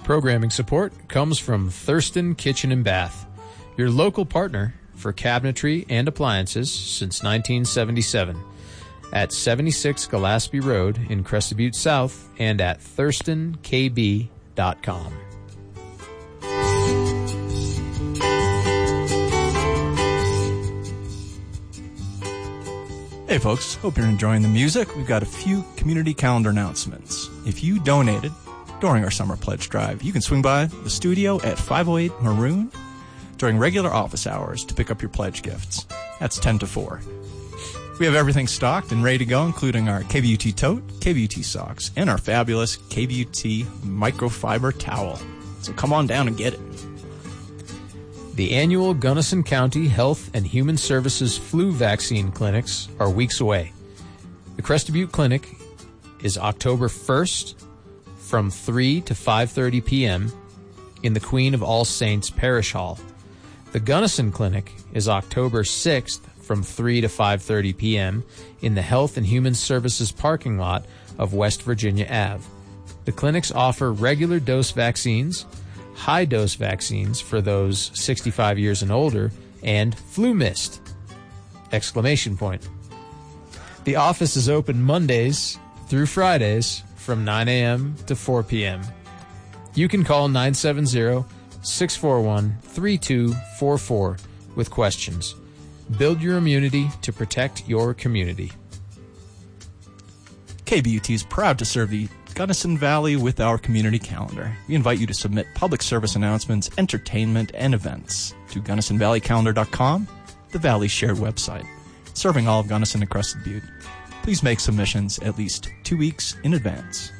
Programming support comes from Thurston Kitchen and Bath, your local partner for cabinetry and appliances since 1977, at 76 Gillespie Road in Crested Butte South and at thurstonkb.com. Hey folks, hope you're enjoying the music. We've got a few community calendar announcements. If you donated during our summer pledge drive, you can swing by the studio at 508 Maroon during regular office hours to pick up your pledge gifts. That's 10 to 4. We have everything stocked and ready to go, including our KBUT tote, KBUT socks, and our fabulous KBUT microfiber towel. So come on down and get it. The annual Gunnison County Health and Human Services flu vaccine clinics are weeks away. The Crested Butte Clinic is October 1st from 3 to 5:30 p.m. in the Queen of All Saints Parish Hall. The Gunnison Clinic is October 6th from 3 to 5:30 p.m. in the Health and Human Services parking lot of West Virginia Ave. The clinics offer regular dose vaccines, high-dose vaccines for those 65 years and older, and flu mist! ! The office is open Mondays through Fridays from 9 a.m. to 4 p.m. You can call 970-641-3244 with questions. Build your immunity to protect your community. KBUT is proud to serve the Gunnison Valley with our community calendar. We invite you to submit public service announcements, entertainment, and events to GunnisonValleyCalendar.com, the Valley's shared website. Serving all of Gunnison and Crested Butte. Please make submissions at least 2 weeks in advance.